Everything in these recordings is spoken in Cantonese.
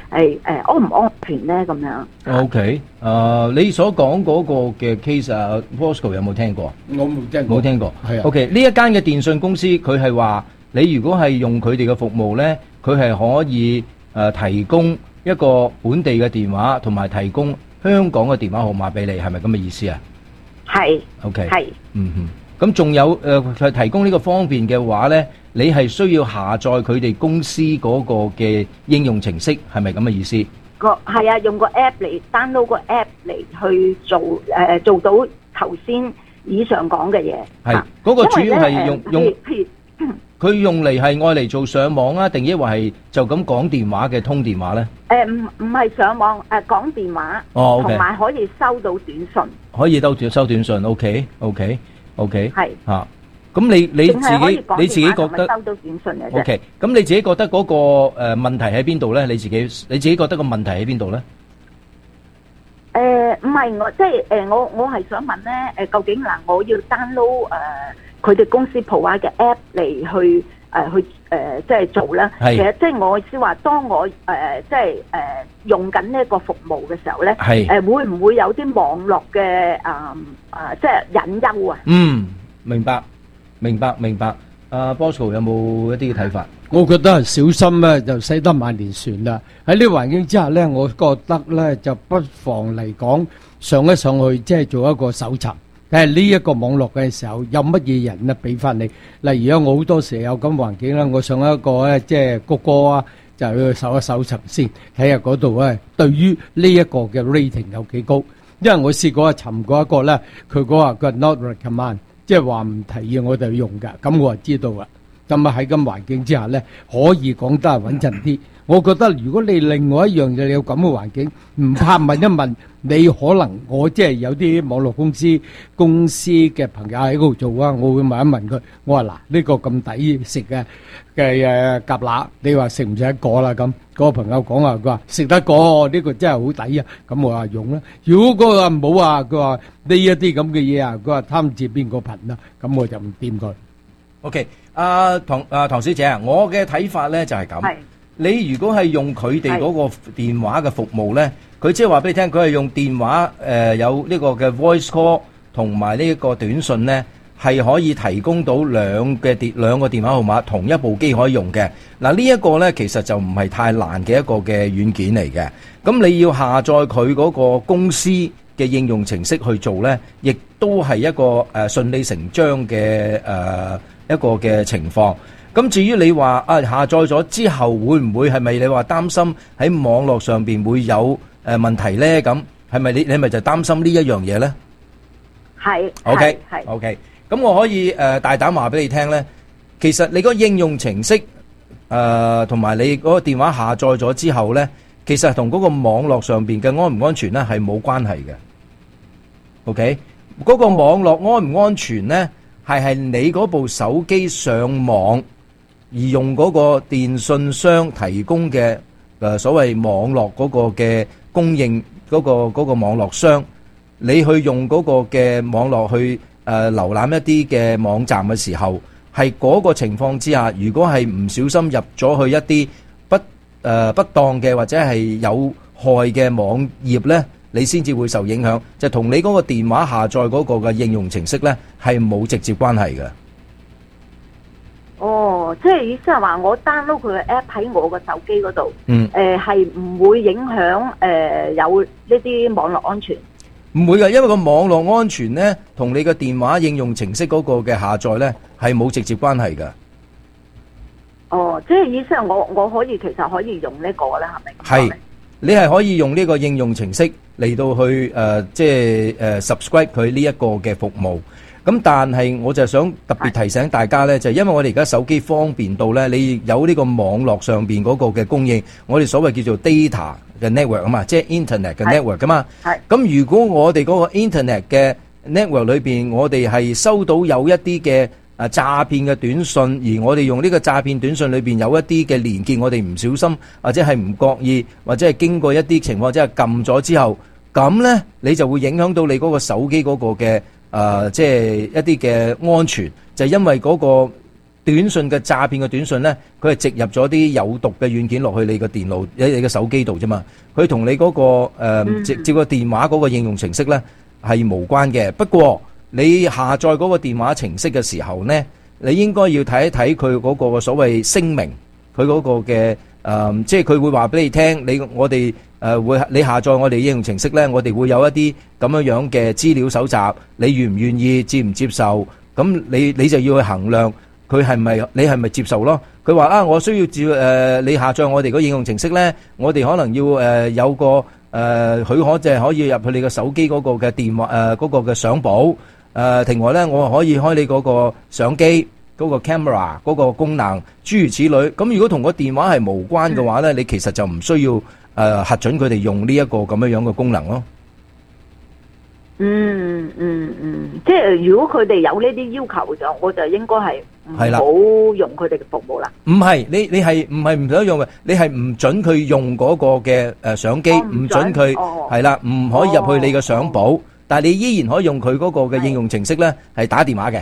係安唔安全咧咁樣。 OK，你所講嗰個嘅 case 啊 ，Bosco 有冇聽過？ 我冇聽過。 冇聽過。 係啊。 OK，呢一間嘅電信公司佢係話，你如果係用佢哋嘅服務咧，佢係可以提供一個本地嘅電話，同埋提供香港嘅電話號碼俾你，係咪咁嘅意思啊？ 係。 OK。 係。 嗯哼。咁仲有提供呢個方便嘅話咧，你係需要下載佢哋公司嗰個嘅應用程式，係咪咁嘅意思？ 係啊，用個 app 嚟 download 個 app 嚟去做到頭先以上講嘅嘢。 係嗰個主要係用譬如佢用嚟係愛嚟做上網啊，定抑或係就咁講電話嘅通電話咧？ 唔係上網講電話， 同埋可以收到短信。 可以收短信 ，OK。 係嚇，咁你自己覺得收到短信嘅啫。 OK，咁你自己覺得嗰個問題喺邊度咧？你自己覺得個問題喺邊度咧？ 唔係我即係我係想問咧究竟嗱，我要 download 佢哋公司 provide 嘅 app 嚟去即係做啦。其實即係我意思話，當我即係用緊呢個服務嘅時候咧，會唔會有啲網絡嘅即係隱憂啊？ 明白。Bosco 有冇一啲睇法？ 我覺得小心咧就駛得萬年船啦。喺呢個環境之下咧，我覺得咧就不妨嚟講上一上去，即係做一個搜尋。睇下呢一個網絡嘅時候有乜嘢人咧俾翻你。例如我好多時有咁環境啦，我上一個咧即係谷歌啊，就去搜一搜尋先，睇下嗰度咧對於呢一個嘅 rating 有幾高。因為我試過尋過一個咧，佢講話佢 not recommend，即係話唔提議我哋用㗎，咁我就知道啦。咁啊喺咁環境之下咧，可以講得係穩陣啲。我覺得如果你另外一樣嘢你有咁嘅環境，唔怕問一問，你可能我即係有啲網絡公司嘅朋友喺嗰度做啊，我會問一問佢，我話嗱呢個咁抵食嘅蛤乸，你話食唔食得過啦？咁嗰個朋友講話，佢話食得過，呢個真係好抵啊！咁我話用啦。如果嗰個話唔好啊，佢話呢一啲咁嘅嘢啊，佢話貪字邊個貧啊，咁我就唔掂佢。 OK，唐小姐啊，我嘅睇法咧就係咁。你如果係用佢哋嗰個電話嘅服務咧，佢即係話俾你聽，佢係用電話有呢個嘅 voice call 同埋呢一個短信咧，係可以提供到兩個電話號碼，同一部機可以用嘅。嗱呢一個咧其實就唔係太難嘅一個嘅軟件嚟嘅。咁你要下載佢嗰個公司嘅應用程式去做咧，亦都係一個順理成章嘅一個嘅情況。咁至於你話下載咗之後會唔會係咪你話擔心喺網絡上邊會有問題咧？咁係咪你咪就擔心呢一樣嘢咧？ 係。 OK。咁我可以大膽話俾你聽咧，其實你個應用程式同埋你嗰個電話下載咗之後咧，其實同嗰個網絡上邊嘅安唔安全咧係冇關係嘅。OK，嗰個網絡安唔安全咧係你嗰部手機上網而用嗰個電信商提供嘅所謂網絡嗰個嘅供應嗰個網絡商，你去用嗰個嘅網絡去瀏覽一啲嘅網站嘅時候，係嗰個情況之下，如果係唔小心入咗去一啲不當嘅或者係有害嘅網頁呢，你先至會受影響，就同你嗰個電話下載嗰個嘅應用程式呢係冇直接關係嘅。 哦，即係意思係話我 download 佢嘅 app 喺我個手機嗰度，係唔會影響有呢啲網絡安全？ 唔會㗎，因為個網絡安全呢同你嘅電話應用程式嗰個嘅下載呢係冇直接關係㗎。 哦，即係意思係我可以其實可以用呢個咧，係咪？ 係，你係可以用呢個應用程式嚟到去即係subscribe 佢呢一個嘅服務。咁但係我就想特別提醒大家咧，就係因為我哋而家手機方便到咧，你有呢個網絡上邊嗰個嘅供應，我哋所謂叫做 data 嘅 network 啊嘛，即係 internet 嘅 network 噶嘛。係。咁如果我哋嗰個 internet 嘅 network 裏邊，我哋係收到有一啲嘅詐騙嘅短信，而我哋用呢個詐騙短信裏邊有一啲嘅連結，我哋唔小心或者係唔覺意，或者係經過一啲情況之下撳咗之後，咁咧你就會影響到你嗰個手機嗰個嘅即係一啲嘅安全，就係因為嗰個短信嘅詐騙嘅短信咧，佢係植入咗啲有毒嘅軟件落去你個電腦、你嘅手機度啫嘛。佢同你嗰個直接個電話嗰個應用程式咧係無關嘅。不過你下載嗰個電話程式嘅時候咧，你應該要睇一睇佢嗰個所謂聲明，佢嗰個嘅即係佢會話俾你聽，我哋會你下載我哋應用程式咧，我哋會有一啲咁樣嘅資料搜集，你願唔願意、接唔接受？咁你就要去衡量佢你係咪接受咯？佢話我需要你下載我哋個應用程式咧，我哋可能要有個許可，就係可以入去你個手機嗰個嘅電話嗰個嘅相簿。另外咧，我可以開你嗰個相機嗰個 camera 嗰個功能，諸如此類。咁如果同個電話係無關嘅話咧，你其實就唔需要核准佢哋用呢一個咁樣嘅功能咯。 即係如果佢哋有呢啲要求，我就應該係唔好用佢哋嘅服務啦。唔係， 你係唔係唔想用嘅？你係唔准佢用嗰個嘅相機，唔准佢係啦，唔可以入去你嘅相簿。但係你依然可以用佢嗰個嘅應用程式咧，係打電話嘅。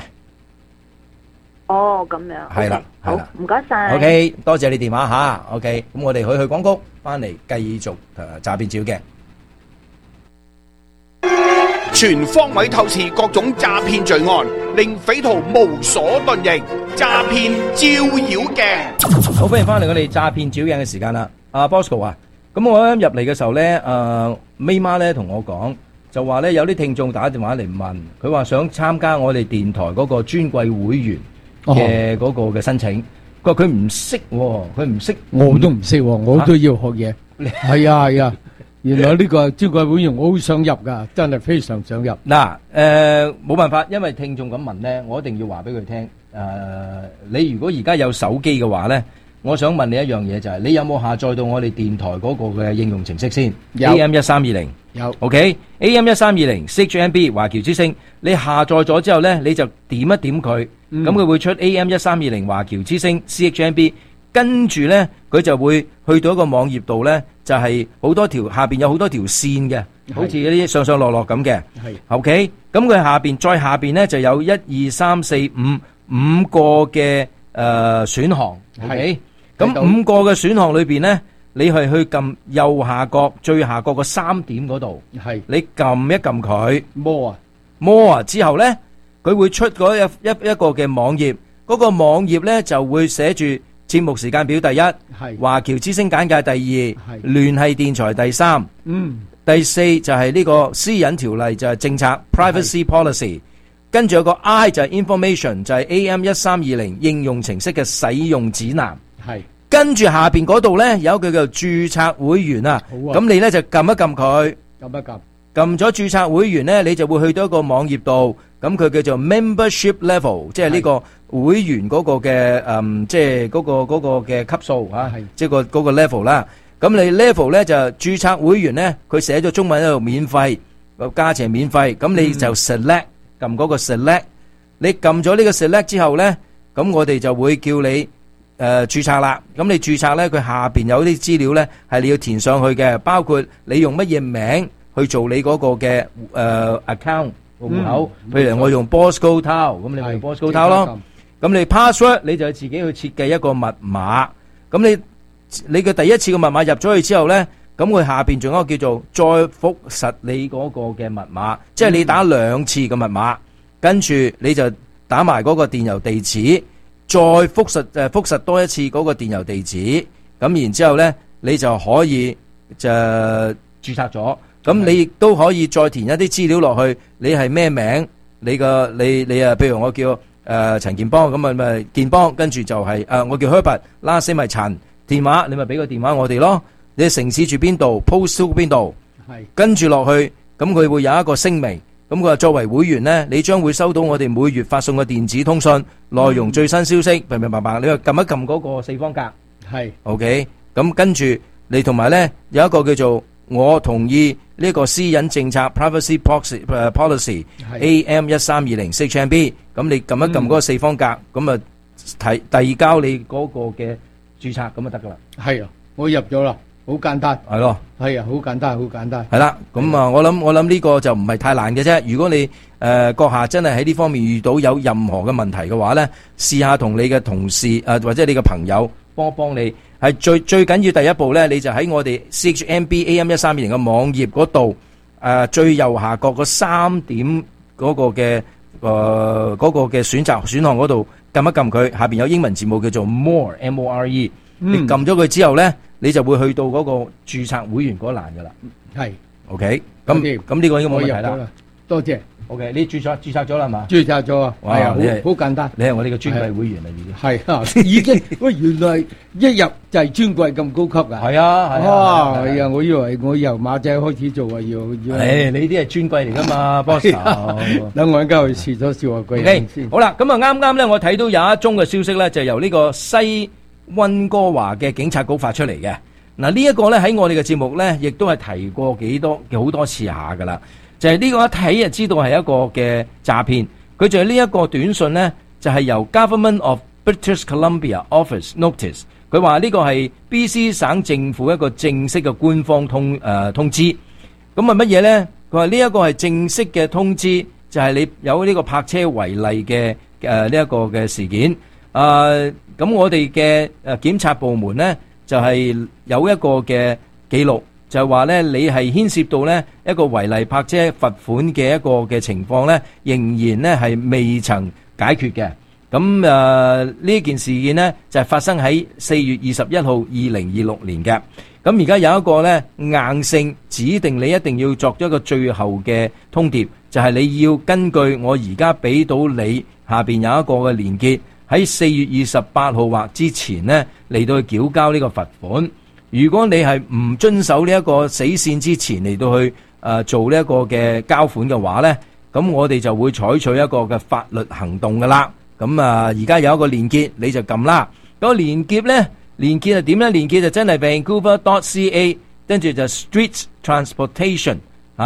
咁樣係啦， 好，唔該晒。 OK， 多謝你電話吓。OK， 咁我哋去廣告，翻嚟繼續詐騙照嘅。 全方位透視各種詐騙罪案，令匪徒無所遁形。詐騙照妖鏡， 好，歡迎翻嚟我哋詐騙照鏡嘅時間啦。阿 Bosco 啊，咁我啱入嚟嘅時候咧，May 媽咧同我講，就話咧有啲聽眾打電話嚟問，佢話想參加我哋電台嗰個尊貴會員嘅嗰個嘅申請，佢話佢唔識，佢唔識， 我都唔識，我都要學嘢。係啊係啊。原來呢個尊貴會員我好想入噶，真係非常想入。 嗱，冇辦法，因為聽眾咁問咧，我一定要話俾佢聽。你如果而家有手機嘅話咧，我想問你一樣嘢，就係你有冇下載到我哋電台嗰個嘅應用程式先？ 有 AM1320 有。 OK， AM1320 CHMB 華僑之聲，你下載咗之後咧，你就點一點佢，咁佢會出 AM1320 華僑之聲 CHMB。跟住咧，佢就會去到一個網頁度咧，就係好多條下邊有好多條線嘅，好似一啲上上落落咁嘅。係 OK， 咁佢再下邊咧就有1、2、3、4、5個嘅選項。OK， 咁5個嘅選項裏邊咧，你係去撳右下角最下角個3點嗰度。係你撳一撳佢。More 之後咧，佢會出嗰一個嘅網頁，嗰個網頁咧就會寫住節目時間表第一，華僑之聲簡介第二，聯繫電台第三，第四就係呢個私隱條例，就係政策 privacy policy， 跟住有個 I 就係 information， 就係 AM1320 應用程式嘅使用指南，跟住下邊嗰度咧有一句叫註冊會員啊，咁你咧就撳一撳佢，撳咗註冊會員咧，你就會去到一個網頁度，咁佢叫做 membership level， 即係呢個會員嗰個嘅即係嗰個嘅級數嚇，即係嗰個 level 啦。咁你 level 咧就註冊會員咧，佢寫咗中文喺度免費，個價錢免費，咁你就 select 撳嗰個 select， 你撳咗呢個 select 之後咧，咁我哋就會叫你註冊啦。咁你註冊咧，佢下邊有啲資料咧係你要填上去嘅，包括你用乜嘢名去做你嗰個嘅account 戶口，譬如我用 Bosco Tau， 咁你咪用 Bosco Tau 咯。咁你 password 你就自己去設計一個密碼。咁你嘅第一次嘅密碼入咗去之後咧，咁佢下邊仲有一個叫做再複實你嗰個嘅密碼，即係你打2次嘅密碼，跟住你就打埋嗰個電郵地址，再複實多一次嗰個電郵地址，咁然之後咧你就可以就註冊咗。咁你亦都可以再填一啲資料落去，你係咩名？你譬如我叫陳建邦，咁咪建邦，跟住就係我叫 Herbert，last name 係陳，電話你咪俾個電話我哋咯。你城市住邊度 ，post to 邊度，跟住落去，咁佢會有一個聲明。咁佢話作為會員呢，你將會收到我哋每月發送嘅電子通訊，內容最新消息，明白？你話撳一撳嗰個4方格，係 OK。咁跟住你同埋咧有一個叫做我同意呢個私隱政策 privacy policy AM1320 CHMB， 咁你撳一撳嗰個4方格，咁啊遞交你嗰個嘅註冊咁就得噶啦。 係啊，我入咗啦。 好簡單， 係咯， 係啊，好簡單，好簡單。 係啦，咁啊，我諗呢個就唔係太難嘅啫。如果你閣下真係喺呢方面遇到有任何嘅問題嘅話咧，試下同你嘅同事或者你嘅朋友幫你。係最緊要第一步咧，你就喺我哋 CHMB AM1320嘅網頁嗰度，最右下角嗰3點嗰個嘅選項嗰度撳一撳佢，下邊有英文字母叫做 More MORE，你撳咗佢之後咧，你就會去到嗰個註冊會員嗰欄噶啦。係 ，OK，咁呢個應該冇問題啦。 多謝。 OK，你註冊咗啦係嘛？ 註冊咗啊，係啊，好簡單。 你係我哋嘅尊貴會員啦，已經係啊，已經喂，原來一入就係尊貴咁高級噶。 係啊， 係啊，我以為我由馬仔開始做啊，要。 你啲係尊貴嚟噶嘛 ，boss。 等我而家去試咗笑話貴人先。 好啦，咁啊啱啱咧，我睇到有一宗嘅消息咧，就由呢個西溫哥華嘅警察局發出嚟嘅。嗱，呢一個咧喺我哋嘅節目咧，亦都係提過好多次下噶啦。就係呢個一睇就知道係一個嘅詐騙，佢就係呢一個短信呢，就係由 Government of British Columbia Office Notice， 佢話呢個係 BC 省政府一個正式嘅官方通知。咁係乜嘢呢？佢話呢一個係正式嘅通知，就係你有呢個泊車違例嘅呢一個嘅事件。咁我哋嘅檢察部門呢，就係有一個嘅記錄。就係話咧，你係牽涉到咧一個違例泊車罰款嘅一個嘅情況咧，仍然咧係未曾解決嘅。咁呢件事件呢，就係發生喺4月21號2026年嘅。咁而家有一個咧硬性指定你一定要作咗一個最後嘅通牒，就係你要根據我而家俾到你下邊有一個嘅連結，喺4月28號或之前呢，嚟到去繳交呢個罰款。如果你係唔遵守呢一個死線之前嚟到去做呢一個嘅交款嘅話呢，咁我哋就會採取一個嘅法律行動噶啦。咁而家有一個連結，你就撳啦。嗰個連結呢，連結係點呢？連結就真係 Vancouver.ca， 跟住就 Street Transportation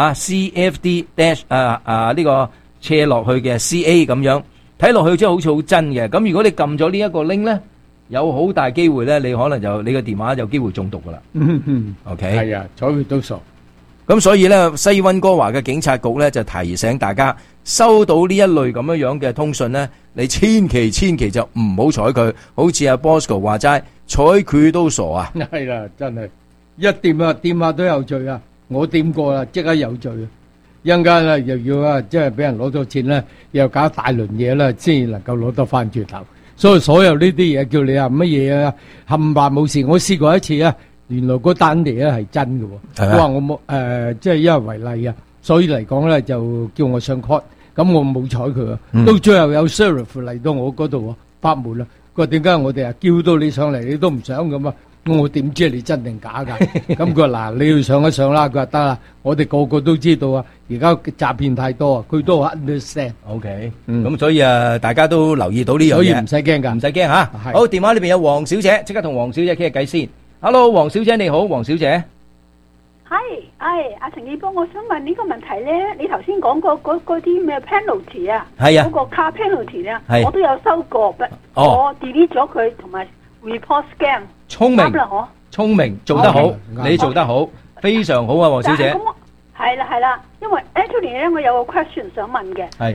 CFD dash 呢個斜落去嘅 CA 咁樣，睇落去真係好似好真嘅。咁如果你撳咗呢一個 link 呢，有好大機會咧，你可能就你個電話有機會中毒噶啦。OK， 係啊，睬佢都傻。 咁所以咧，西溫哥華嘅警察局咧就提醒大家，收到呢一類咁樣嘅通訊咧，你千祈就唔好睬佢。好似阿 Bosco 話齋，睬佢都傻啊。 係啦，真係一掂下都有罪啊！我掂過啦，即刻有罪啊！一陣間咧又要即係俾人攞咗錢咧，又搞大輪嘢啦，先能夠攞得翻轉頭。所有呢啲嘢叫你乜嘢啊，冚唪唥冇事。我試過一次啊，原來嗰單嘢咧係真嘅喎。我話我冇即係因為違例啊，所以嚟講咧就叫我上 court，咁我冇睬佢啊。到最後有 sheriff 嚟到我嗰度拍門啦，佢話點解我哋叫到你上嚟你都唔上咁啊？我點知你真定假㗎？咁佢話嗱，你要上一上啦。佢話得啦，我哋個個都知道啊。而家詐騙太多啊，佢都 understand。 OK，咁所以大家都留意到呢樣嘢， 所以唔使驚㗎， 唔使驚嚇。好，電話裏邊有黃小姐，即刻同黃小姐傾下偈先。Hello， 黃小姐你好，黃小姐。 係，阿陳記波，我想問呢個問題咧，你頭先講過嗰啲咩 penalty 啊， 係啊， 嗰個 car penalty 咧， 我都有收過，我 delete 咗佢同埋 report scam。 聰明，做得好，你做得好，非常好啊，黃小姐。 係啦，因為 actually 咧，我有個 question 想問嘅。 係。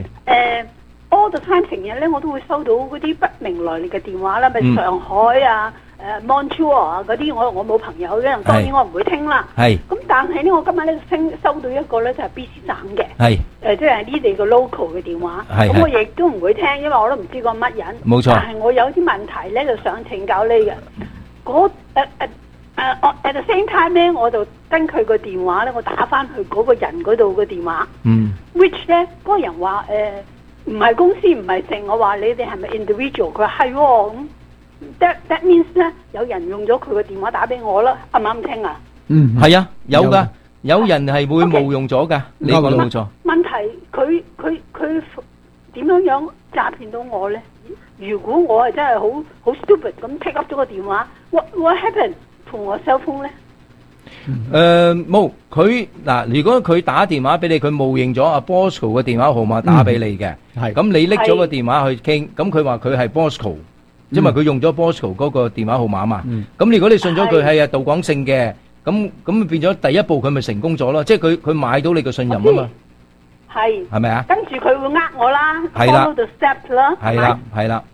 all the time 成日咧，我都會收到嗰啲不明來歷嘅電話啦，咪上海啊、Montreal 啊嗰啲，我冇朋友嘅，當然我唔會聽啦。係。咁但係咧，我今日咧收到一個咧就係 BC 省嘅。係。即係呢地個 local 嘅電話。係。咁我亦都唔會聽，因為我都唔知個乜人。冇錯。但係我有啲問題咧，就想請教你嘅。at the same time 咧，我就跟佢個電話咧，我打翻去嗰個人嗰度嘅電話。which 咧，嗰個人話唔係公司唔係剩，我話你哋係咪 individual？ 佢話係喎，咁 that means 咧，有人用咗佢個電話打俾我啦，啱唔啱聽啊？ 係啊，有㗎，有人係會冒用咗㗎，你講得冇錯。 問題佢點樣詐騙到我咧？如果我係真係好 stupid 咁 pick up 咗個電話 what happened 同我 cell phone 咧？ 冇佢嗱，如果佢打電話俾你，佢冒認咗阿 Bosco 嘅電話號碼打俾你嘅，咁你拎咗個電話去傾，咁佢話佢係 Bosco，因為佢用咗 Bosco 嗰個電話號碼嘛。咁如果你信咗佢係杜廣勝嘅， 咁變咗第一步佢咪成功咗咯？即係佢買到你嘅信任啊嘛。係咪啊？ 跟住佢會我啦 ，follow the steps 啦， 係啦。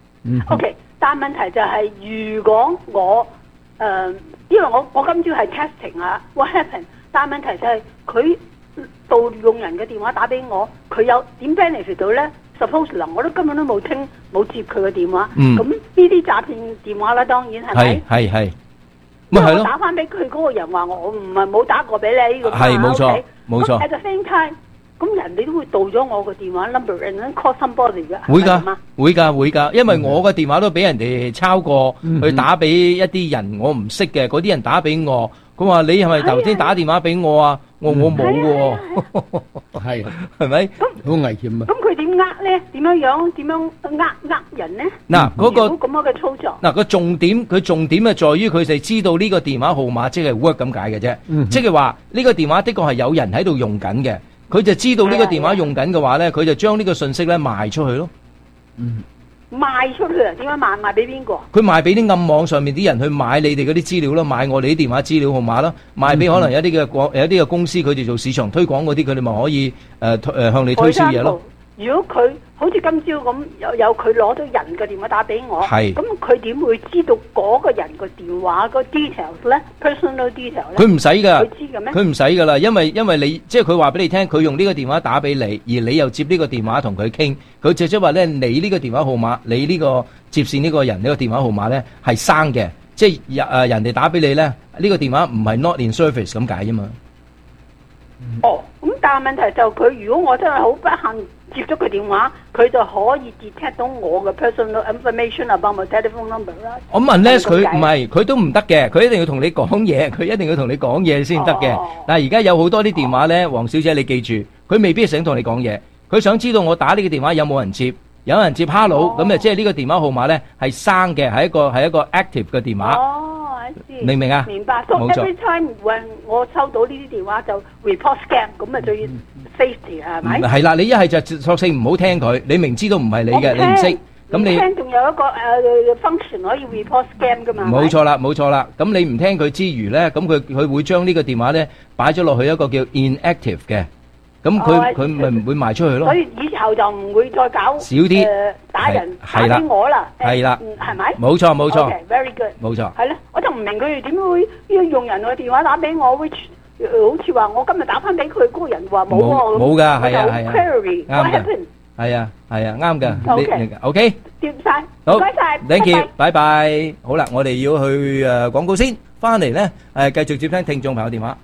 OK， 但問題就係如果我因為我今朝係 testing 啊 ，what happened？ 但問題就係佢盜用人嘅電話打俾我，佢有點 benefit 到咧 ？Suppose 嗱，我都根本都冇接佢嘅電話，咁呢啲詐騙電話啦，當然係咪？ 係。 咪係咯。打翻俾佢嗰個人話我唔係冇打過俾你咁。 係冇錯。 At the same time，咁人哋都會盜咗我個電話 number and then call somebody 㗎。 會㗎，因為我個電話都俾人哋抄過，去打俾一啲人我唔識嘅，嗰啲人打俾我，佢話你係咪頭先打電話俾我啊？我冇喎，係咪？ 好危險啊！ 咁佢點咧？點樣人咧？ 嗱，嗰個咁樣嘅操作。 嗱，佢重點係在於佢哋知道呢個電話號碼即係 work 咁解嘅啫，即係話呢個電話的確係有人喺度用緊嘅。佢就知道呢個電話用緊嘅話咧，佢就將呢個信息咧賣出去咯。 賣出去啊？點樣賣俾邊個？ 佢賣俾啲暗網上面啲人去買你哋嗰啲資料咯，買我哋啲電話資料號碼咯，賣俾可能有啲嘅公司，佢哋做市場推廣嗰啲，佢哋咪可以向你推銷嘢咯。 如果佢好似今朝咁有佢攞咗人嘅電話打俾我，咁佢點會知道嗰個人個電話個 details 咧 ？personal details 咧？ 佢唔使㗎， 佢知嘅咩？ 佢唔使㗎啦，因為你即係佢話俾你聽，佢用呢個電話打俾你，而你又接呢個電話同佢傾，佢即係話咧，你呢個電話號碼，你呢個接線呢個人呢個電話號碼咧係生嘅，即係人哋打俾你咧，呢個電話唔係 not in service 咁解啫嘛。 咁但係問題就佢如果我真係好不幸接咗佢電話，佢就可以 detect 到我嘅 personal information about my telephone number 啦。 我問咧，佢唔係，佢都唔得嘅，佢一定要同你講嘢，佢一定要同你講嘢先得嘅。但係而家有好多啲電話咧，黃小姐你記住，佢未必想同你講嘢，佢想知道我打呢個電話有冇人接，有人接 hello，咁即係呢個電話號碼咧係生嘅，係一個 active 嘅電話。明唔明啊？ 明白。So every time when 我收到呢啲電話就 report scam， 咁啊最 safety 係咪？ 係啦，你一係就索性唔好聽佢，你明知道唔係你嘅，你唔識，咁你聽仲有一個function 可以 report scam 噶嘛？ 冇錯啦。咁你唔聽佢之餘咧，咁佢會將呢個電話咧擺咗落去一個叫 inactive 嘅，咁佢咪唔會賣出去咯。所以以後就唔會再搞少啲打人打俾我啦。 係啦， 係咪？ 冇錯。 Very good。 冇錯。 係咧，我就唔明佢哋點會用人嘅電話打俾我，好似話我今日打翻俾佢嗰個人話冇喎。 冇㗎，係啊。 Query what happened？ 係啊，啱㗎。OK。 掂晒。 好， 唔該晒。 Thank you，拜拜。好啦，我哋要去廣告先，翻嚟咧繼續接聽聽眾朋友電話。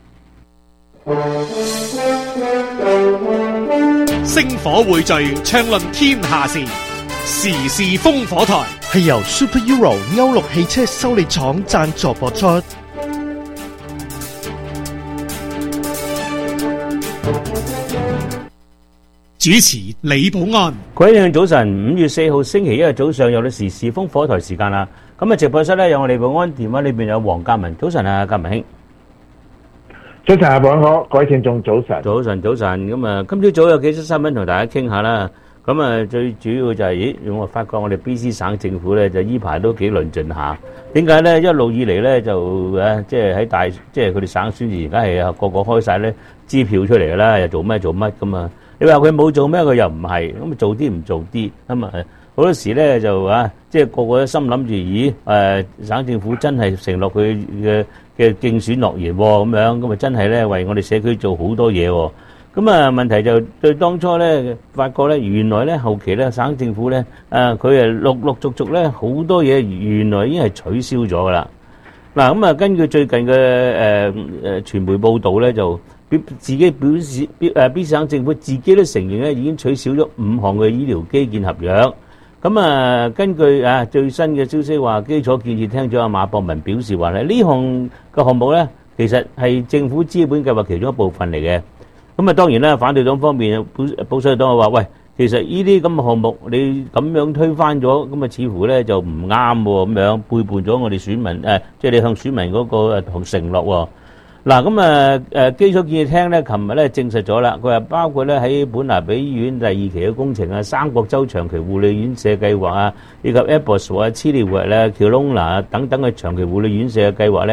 星火匯聚，暢論天下事，時事烽火台係由 Super Euro 歐陸汽車修理廠贊助播出。 主持李寶安。 各位聽眾早晨，5月4號星期一日早上有咗時事烽火台時間啦。咁啊，直播室咧有我李寶安，電話裏邊有黃嘉文。早晨啊，嘉文兄。 早晨啊，保安好，各位聽眾早晨。 早晨。咁啊，今朝早有幾則新聞同大家傾下啦。咁啊，最主要就係，我發覺我哋 BC 省政府咧就依排都幾論盡下。點解咧？一路以嚟咧就即係喺即係佢哋省宣而家係個個開晒咧支票出嚟啦，又做咩咁啊？你話佢冇做咩，佢又唔係，咁做啲唔做啲，咁啊好多時咧就即係個個都心諗住，咦省政府真係承諾佢嘅競選諾言咁樣，咁啊真係咧為我哋社區做好多嘢。咁啊問題就對當初咧發覺咧，原來咧後期咧省政府咧佢係陸續咧好多嘢原來已經係取消咗噶啦。嗱咁啊根據最近嘅傳媒報道咧就。自己表示，BC 省政府自己都承認咧，已經取消咗5項嘅醫療基建合約。咁啊，根據最新嘅消息話，基礎建設廳長馬博文表示話咧，呢項嘅項目咧，其實係政府資本計劃其中一部分嚟嘅。咁啊，當然啦，反對黨方面保守黨話，喂，其實呢啲咁嘅項目你咁樣推翻咗，咁啊似乎咧就唔啱喎，咁樣背叛咗我哋選民即係你向選民嗰個承諾喎。嗱咁基礎建設廳咧，琴日咧證實咗啦，佢話包括咧喺本拿比醫院第2期嘅工程啊、三角洲長期護理院舍計劃啊，以及 Airbus 啊、Chilliwack 咧、Kelowna 等等嘅長期護理院舍嘅計劃咧，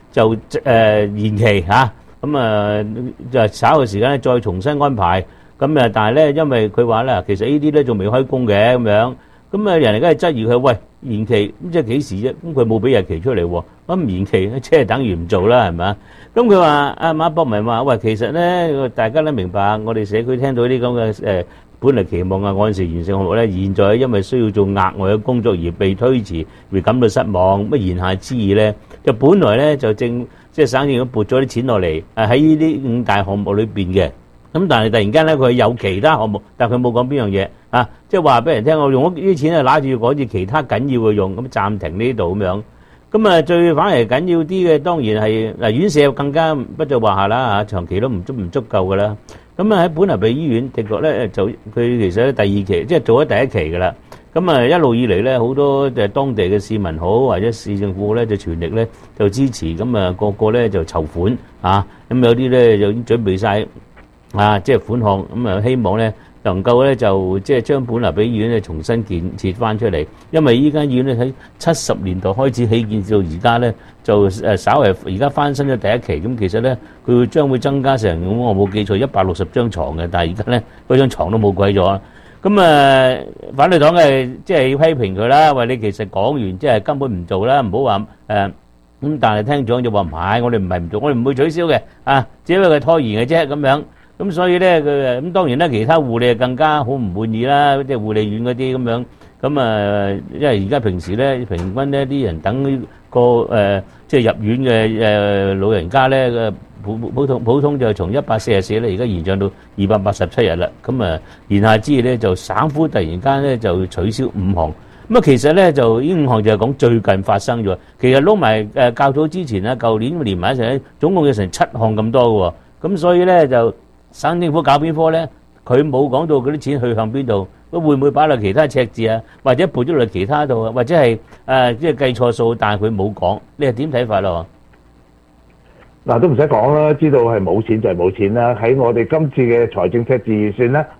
就延期嚇，就稍後時間咧再重新安排。咁但係咧，因為佢話咧，其實呢啲咧仲未開工嘅咁樣，咁人哋梗係質疑佢，喂，延期咁即係幾時啫？咁佢冇俾日期出嚟喎，咁延期即係等於唔做啦，係咪啊？咁佢話阿馬博文話，喂，其實咧大家都明白，我哋社區聽到啲咁嘅本嚟期望啊按時完成項目咧，現在因為需要做額外嘅工作而被推遲，而感到失望。乜言下之意咧，就本來咧就即係省政府撥咗啲錢落嚟，喺呢啲5大項目裏邊嘅。咁但係突然間咧，佢有其他項目，但係佢冇講邊樣嘢啊！即係話俾人聽，我用咗呢啲錢啊，揦住要趕住其他緊要嘅用，咁暫停呢度咁樣。咁最反而緊要啲嘅，當然係嗱，院舍更加不在話下啦嚇，長期都唔足夠㗎啦。咁喺本嚟俾醫院，的確咧就佢其實咧第二期即係做咗第一期㗎啦。咁一路以嚟咧，好多當地嘅市民好或者市政府咧就全力咧就支持，咁個個咧就籌款啊，咁有啲咧就已經準備晒。即係款項咁希望咧能夠咧就即係將本嚟俾醫院咧重新建設翻出嚟，因為依間醫院咧喺70年代開始起建至到而家咧就稍為而家翻新咗第一期，咁其實咧佢將會增加成咁我冇記錯160張床嘅，但係而家咧嗰張床都冇鬼咗，咁反對黨嘅即係要批評佢啦，喂，你其實講完即係根本唔做啦，唔好話咁，但係聽長就話唔係，我哋唔係唔做，我哋唔會取消嘅只不過佢拖延嘅啫咁樣。咁所以咧，佢咁當然啦，其他護理更加好唔滿意啦，即係護理院嗰啲咁樣。咁因為而家平時咧，平均呢啲人等個即係入院嘅老人家咧，普通就從144咧，而家延長到287日啦。咁言下之意咧，就省府突然間咧就取消5項。咁其實咧就呢5項就係講最近發生咗。其實撈埋較早之前啦，舊年連埋一齊，總共有成7項咁多嘅喎。咁所以咧就省政府搞邊科咧？佢冇講到嗰啲錢去向邊度，會唔會擺落其他赤字啊？或者撥咗落其他度啊？或者係即係計錯數，但係佢冇講，你係點睇法咯？ 嗱，都唔使講啦，知道係冇錢就係冇錢啦。喺我哋今次嘅財政赤字預算咧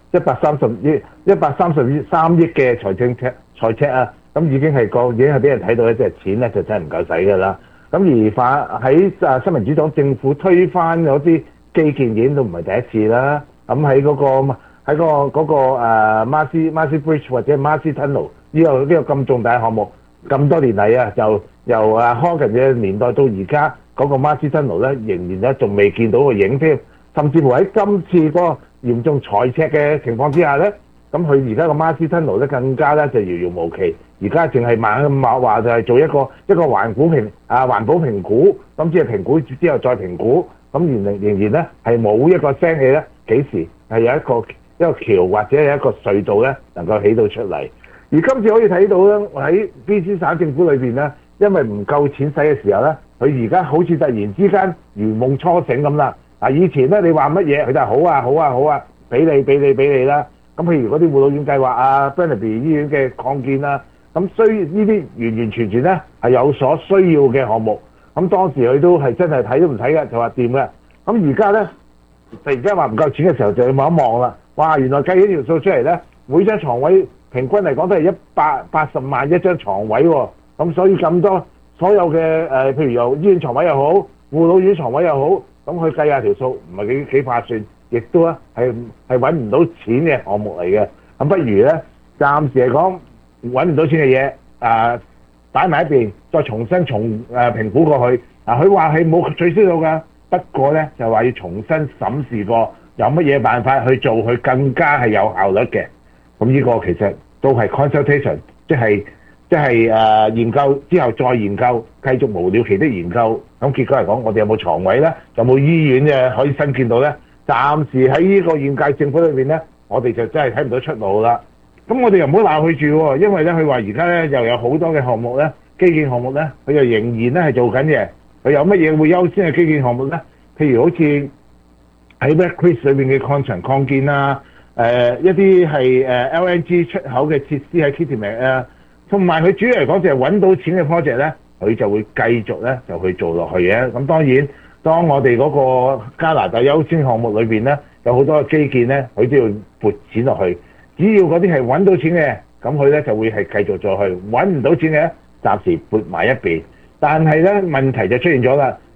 ，133億嘅財赤啊，咁已經係俾人睇到咧，即係錢咧就真係唔夠使㗎啦。咁而喺新民主黨政府推翻嗰啲基建已經都唔係第一次啦，咁喺嗰個Marcy Bridge 或者 Marcy Tunnel 呢個咁重大嘅項目，咁多年嚟啊，就由Horgan嘅年代到而家嗰個 Marcy Tunnel 咧，仍然咧仲未見到個影添，甚至乎喺今次嗰個嚴重財赤嘅情況之下咧，咁佢而家個 Marcy Tunnel 咧更加咧就遙遙無期，而家淨係猛話就係做一個環保評估，咁即係評估之後再評估。咁仍然咧係冇一個聲氣咧，幾時係有一個橋或者有一個隧道咧能夠起到出嚟？而今次可以睇到咧，喺 BC 省政府裏邊咧，因為唔夠錢使嘅時候咧，佢而家好似突然之間如夢初醒咁啦。以前咧你話乜嘢，佢就好啊，俾你啦。咁譬如嗰啲護老院計劃Burnaby 醫院嘅擴建啦，咁呢啲完完全全咧係有所需要嘅項目。咁當時佢都係真係睇都唔睇嘅，就話掂嘅。咁而家咧，突然間話唔夠錢嘅時候，就要望一望啦。哇！原來計起條數出嚟咧，每張床位平均嚟講都係180萬一張床位喎。咁所以咁多所有嘅譬如由醫院床位又好，護老院床位又好，咁佢計下條數唔係幾划算，亦都係揾唔到錢嘅項目嚟嘅。咁不如咧，暫時嚟講揾唔到錢嘅嘢擺埋一邊，再重新評估過去。佢話係冇取消到㗎，不過咧就話要重新審視過，有乜嘢辦法去做佢更加係有效率嘅。咁呢個其實都係 consultation，即係研究之後再研究，繼續無了期的研究。咁結果嚟講，我哋有冇床位咧？有冇醫院嘅可以新建到咧？暫時喺呢個現屆政府裏邊咧，我哋就真係睇唔到出路啦。咁我哋又唔好鬧佢住喎，因為咧佢話而家咧又有好多嘅項目咧，基建項目咧，佢又仍然咧係做緊嘅。佢有乜嘢會優先嘅基建項目咧？譬如好似喺 Red Chris 裏邊嘅礦場擴建啊，一啲係LNG 出口嘅設施喺 Kitimat 啊，同埋佢主要嚟講就係揾到錢嘅 project 咧，佢就會繼續咧就去做落去嘅。咁當然，當我哋嗰個加拿大優先項目裏邊咧，有好多嘅基建咧，佢都要撥錢落去。只要嗰啲係揾到錢嘅，咁佢咧就會係繼續做去；揾唔到錢嘅，暫時撥埋一邊。但係咧問題就出現咗啦，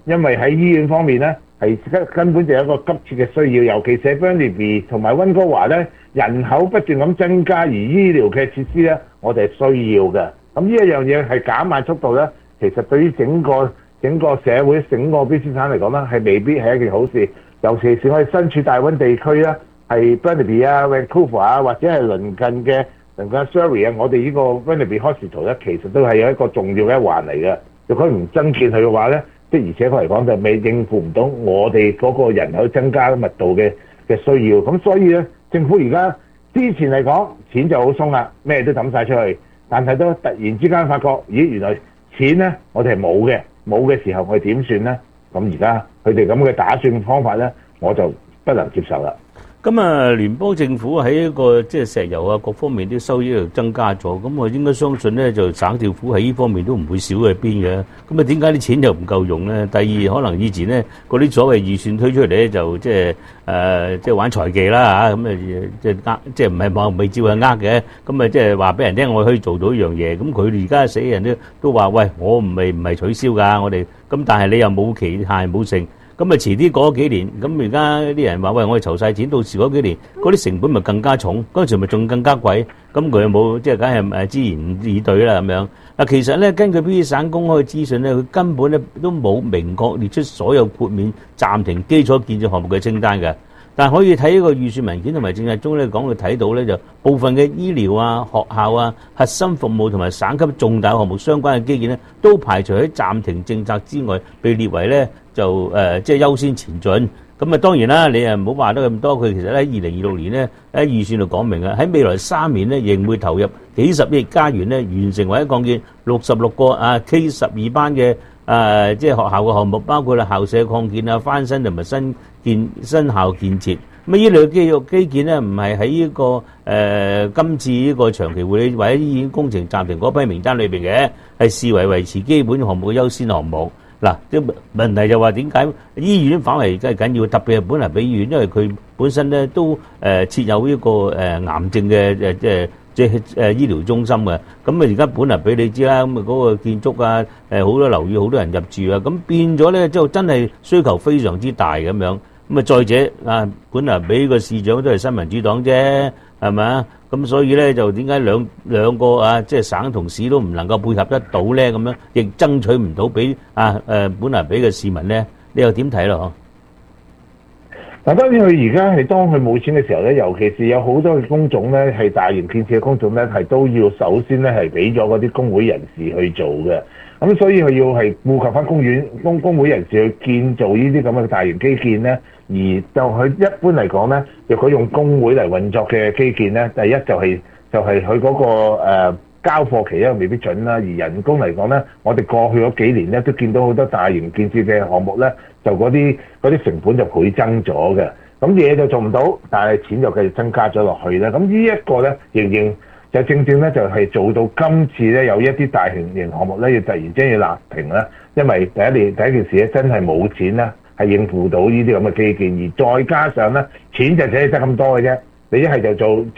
因為喺醫院方面咧係根本就有一個急切嘅需要，尤其是喺 Burnaby 同埋溫哥華咧，人口不斷咁增加，而醫療嘅設施咧，我哋係需要嘅。咁呢一樣嘢係減慢速度咧，其實對於整個社會、整個BC省嚟講咧，係未必係一件好事。尤其是我哋身處大溫地區咧，係 Burnaby 啊、Vancouver 啊，或者係鄰近嘅 Surrey 啊，我哋呢個 Burnaby Hospital 咧，其實都係有一個重要嘅一環嚟嘅。如果唔增建佢嘅話咧，即而且佢嚟講就未應付唔到我哋嗰個人口增加密度嘅需要。咁所以咧，政府而家之前嚟講錢就好鬆啦，咩都抌晒出去，但係都突然之間發覺，咦，原來錢咧我哋係冇嘅時候，我哋點算咧？咁而家佢哋咁嘅打算方法咧，我就不能接受啦。 咁啊，聯邦政府喺一個即係石油啊各方面啲收益又增加咗，咁我應該相信咧，就省政府喺呢方面都唔會少喺邊嘅。咁啊，點解啲錢又唔夠用咧？第二，可能以前咧嗰啲所謂預算推出嚟咧，就即係玩財技啦嚇，咁啊即係唔係望未照係嘅，咁啊即係話俾人聽我可以做到一樣嘢。咁佢哋而家死人都話喂，我唔係取消㗎，我哋咁，但係你又冇期限冇剩。咁啊，遲啲過咗幾年，咁而家啲人話喂，我哋籌晒錢，到時嗰幾年嗰啲成本咪更加重，嗰陣時咪仲更加貴，咁佢又冇即係梗係支言以對啦咁樣。嗱，其實咧根據BC省公開嘅資訊咧，佢根本咧都冇明確列出所有豁免暫停基礎建設項目嘅清單嘅。但係可以睇呢個預算文件同埋政策中咧講，佢睇到咧就部分嘅醫療啊、學校啊、核心服務同埋省級重大項目相關嘅基建咧，都排除喺暫停政策之外，被列為咧就即係優先前進。咁啊當然啦，你唔好話得咁多，佢其實喺2026年咧喺預算度講明啊，喺未來3年咧仍會投入幾十億加元咧，完成或者擴建66個K12班嘅即係學校嘅項目，包括校舍擴建啊、翻新同埋新校建設。咁呢類基建咧，唔係喺呢個今次呢個長期護理或者醫院工程暫停嗰批名單裏邊嘅，係視為維持基本項目嘅優先項目。嗱，啲問題就話點解醫院反為梗係緊要，特別係本來俾醫院，因為佢本身咧都設有呢個癌症嘅即係醫療中心嘅。咁啊而家本來俾你知啦，咁啊嗰個建築啊好多樓宇好多人入住啊，咁變咗咧就真係需求非常之大咁樣。咁啊再者本來俾個市長都係新民主黨啫，係咪啊？咁所以咧就點解兩個即係省同市都唔能夠配合得到咧？咁樣亦爭取唔到俾本來俾嘅市民咧，你又點睇咯？ 嗱，當然佢而家係當佢冇錢嘅時候咧，尤其是有好多嘅工種咧，係大型建設嘅工種咧，係都要首先咧係俾咗嗰啲工會人士去做嘅。咁所以佢要係顧及翻工會人士去建造呢啲咁嘅大型基建咧，而就佢一般嚟講咧，若佢用工會嚟運作嘅基建咧，第一就係佢嗰個交貨期咧未必準啦，而人工嚟講咧，我哋過去嗰幾年咧都見到好多大型建設嘅項目咧，就嗰啲成本就倍增咗嘅，咁嘢就做唔到，但係錢就繼續增加咗落去咧。咁呢一個咧，仍然就正咧就係做到今次咧有一啲大型項目咧要突然之間要立停啦，因為第一件事咧真係冇錢啦，係應付到呢啲咁嘅基建，而再加上咧錢就只係得咁多嘅啫。你一係就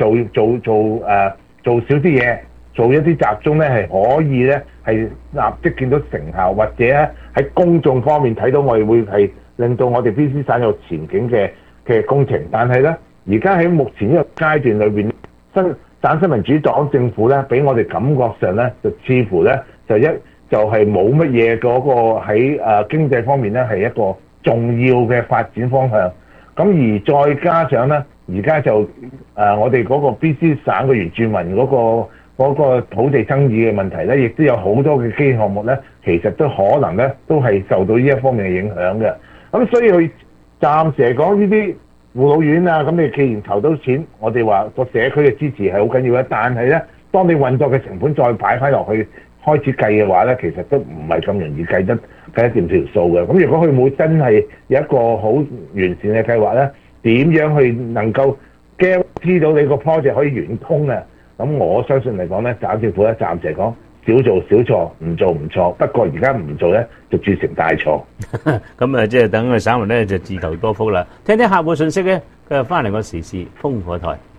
做少啲嘢，做一啲集中咧係可以咧係立即見到成效，或者咧喺公眾方面睇到我哋會係令到我哋 BC 省有前景嘅工程。但係咧而家喺目前呢個階段裏邊，省新民主黨政府咧，俾我哋感覺上咧，就似乎咧就係冇乜嘢嗰個喺經濟方面咧係一個重要嘅發展方向。咁而再加上咧，而家就我哋嗰個 BC 省嘅原住民嗰個土地爭議嘅問題咧，亦都有好多嘅基建項目咧，其實都可能咧都係受到呢一方面嘅影響嘅。咁所以佢暫時嚟講呢啲護老院啊，咁你既然投到錢，我哋話個社區嘅支持係好緊要嘅。但係咧，當你運作嘅成本再擺翻落去開始計嘅話咧，其實都唔係咁容易計得掂條數嘅。咁如果佢冇真係有一個好完善嘅計劃咧，點樣去能夠 guarantee 到你個 project 可以圓通啊？咁我相信嚟講咧，省政府咧暫時嚟講少做少錯，唔做唔錯。不過而家唔做咧，就鑄成大錯。 咁即係等個省民咧就自求多福啦。聽聽客戶信息咧，佢又翻嚟個時事風火台。